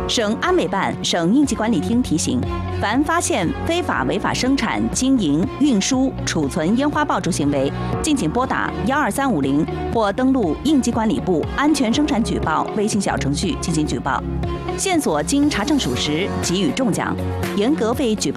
省安委办、省应急管理厅提醒：凡发现非法违法生产、经营、运输、储存烟花爆竹行为，敬请拨打12350或登录应急管理部安全生产举报微信小程序进行举报。线索经查证属实，给予重奖。严格为举报